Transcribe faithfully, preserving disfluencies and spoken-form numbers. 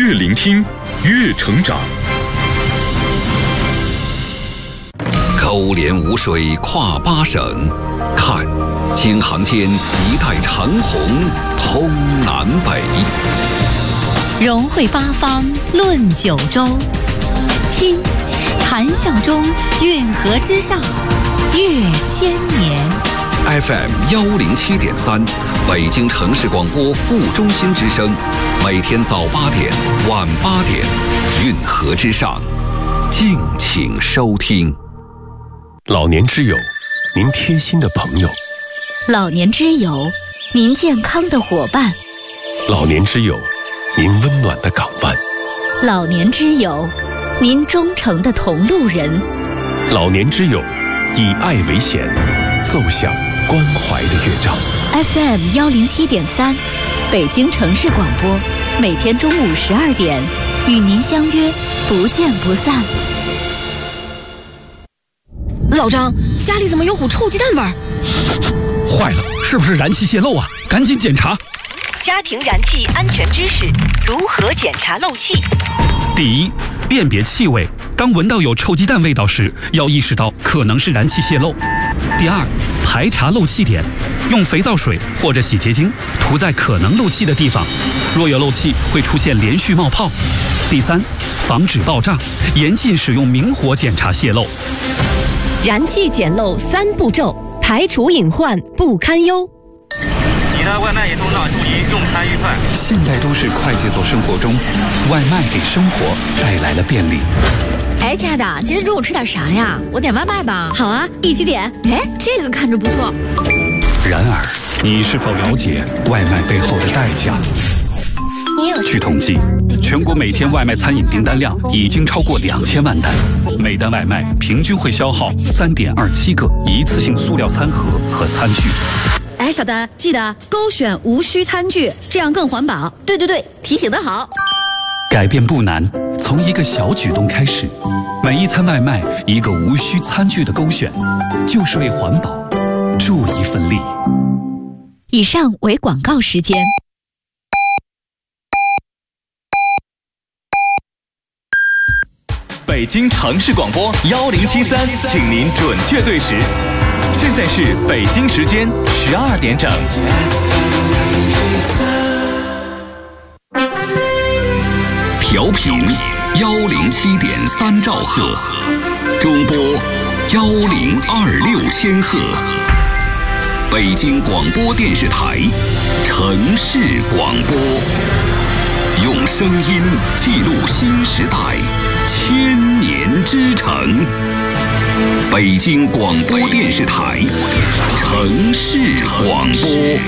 越聆听越成长。 勾连无水跨八省，看京杭间一带长虹通南北。 融汇八方论九州，听谈笑中运河之上越千年。 F M 幺零七点三，北京城市广播副中心之声，每天早八点、晚八点，运河之上，敬请收听。 老年之友，您贴心的朋友； 老年之友，您健康的伙伴； 老年之友，您温暖的港湾； 老年之友，您忠诚的同路人； 老年之友，以爱为弦，奏响关怀的乐章。 F M 幺零七点三，北京城市广播，每天中午十二点与您相约，不见不散。 老张，家里怎么有股臭鸡蛋味儿？ 坏了，是不是燃气泄漏啊？赶紧检查。 家庭燃气安全知识：如何检查漏气？ 第一，辨别气味。当闻到有臭鸡蛋味道时，要意识到可能是燃气泄漏。第二，排查漏气点，用肥皂水或者洗洁精涂在可能漏气的地方，若有漏气会出现连续冒泡。第三，防止爆炸，严禁使用明火检查泄漏。 燃气检漏三步骤，排除隐患不堪忧。 你的外卖也送上，注意用餐愉快。 现代都市快节奏生活中，外卖给生活带来了便利。 哎，亲爱的，今天中午吃点啥呀？我点外卖吧。 好啊，一起点。 哎，这个看着不错。 然而，你是否了解外卖背后的代价？据统计，全国每天外卖餐饮订单量已经超过两千万单，每单外卖平均会消耗三点二七个一次性塑料餐盒和餐具。 哎，小丹，记得勾选无需餐具，这样更环保。 对对对，提醒得好。 改变不难，从一个小举动开始，每一餐外卖一个无需餐具的勾选，就是为环保助一份力。 以上为广告时间。 北京城市广播幺零七三，请您准确对时。现在是北京时间十二点整。 调频幺零七点三兆赫，中波幺零二六千赫。北京广播电视台城市广播，用声音记录新时代千年之城。北京广播电视台城市广播。